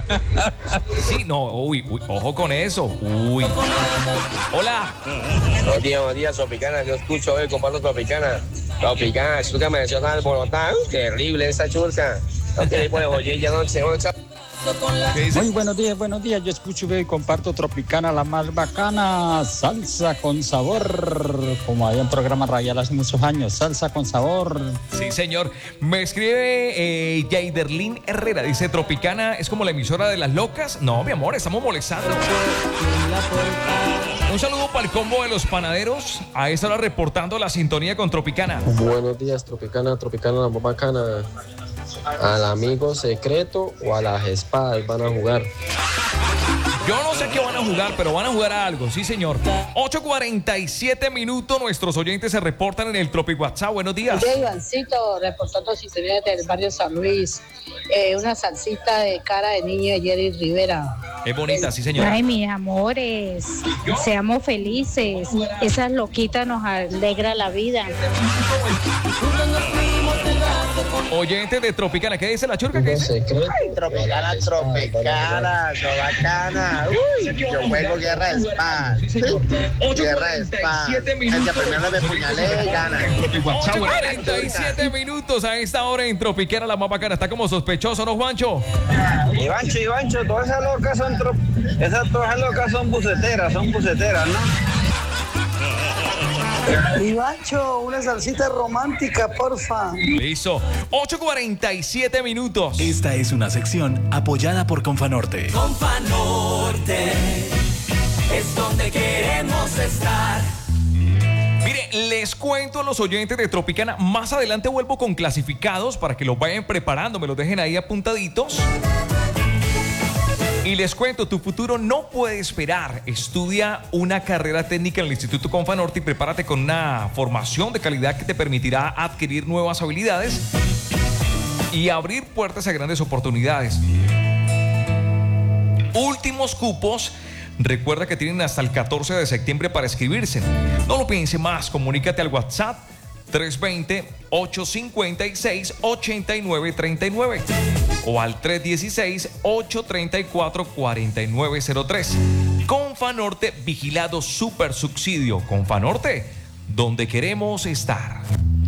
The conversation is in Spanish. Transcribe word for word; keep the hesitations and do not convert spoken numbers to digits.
Sí, no, uy, uy, ojo con eso. Uy. Hola. Buenos días, buenos días, Tropicana. Yo escucho hoy, comparto Tropicana. Tropicana, churca me menciona el Bogotá. Uy, terrible esa churca. No tiene por oye, ya no se ocha. Muy buenos días, buenos días. Yo escucho y comparto Tropicana, la más bacana. Salsa con sabor. Como había un programa radial hace muchos años. Salsa con sabor. Sí, señor. Me escribe eh, Yaiderlin Herrera. Dice, Tropicana es como la emisora de las locas. No, mi amor, estamos molestando. Un saludo para el combo de los panaderos. A esta hora reportando la sintonía con Tropicana. Buenos días, Tropicana, Tropicana, la más bacana. ¿Al amigo secreto o a las espadas van a jugar? Yo no sé qué van a jugar, pero van a jugar a algo, sí señor. ocho cuarenta y siete minutos, nuestros oyentes se reportan en el Tropic WhatsApp. Buenos días. Yo, Ivancito, reportando sintonía del barrio San Luis. Eh, una salsita de cara de niño de Jerry Rivera. Es bonita, sí señor. Ay, mis amores, seamos felices. Esas loquitas nos alegra la vida. Oyentes de Tropicana, ¿qué dice la churca? ¿Qué dice? Ay, Tropicana, Tropicana, so bacana. Uy, yo juego guerra de espada. Guerra de espada. El que primero me puñalé gana. ocho cuarenta y siete minutos a esta hora en Tropicana, la más bacana. Está como sospechoso, ¿no, Juancho? Ivancho, Ivancho, todas esas locas son tro... esas todas esas locas son buceteras, son buceteras, ¿no? Ivancho, una salsita romántica, porfa. Listo. ocho cuarenta y siete minutos. Esta es una sección apoyada por Confanorte. Confanorte es donde queremos estar. Mire, les cuento a los oyentes de Tropicana. Más adelante vuelvo con clasificados para que los vayan preparando, me los dejen ahí apuntaditos. Y les cuento, tu futuro no puede esperar. Estudia una carrera técnica en el Instituto Confanorte y prepárate con una formación de calidad que te permitirá adquirir nuevas habilidades y abrir puertas a grandes oportunidades. Últimos cupos. Recuerda que tienen hasta el catorce de septiembre para inscribirse. No lo piense más, comunícate al WhatsApp tres dos cero, ocho cinco seis, ocho nueve tres nueve o al tres uno seis, ocho tres cuatro, cuatro nueve cero tres. Confanorte, vigilado super subsidio. Confanorte, donde queremos estar.